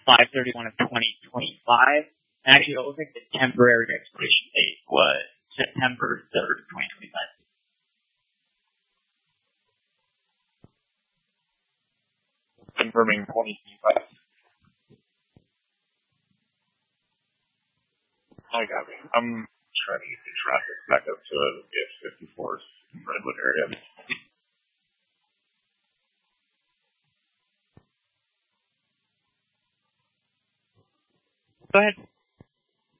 5/31 of 2025. And actually, it looks like the temporary expiration date was September 3rd, 2025. Confirming 2025. I got me. I'm trying to get the traffic back up to the 54s in Redwood area. Go ahead.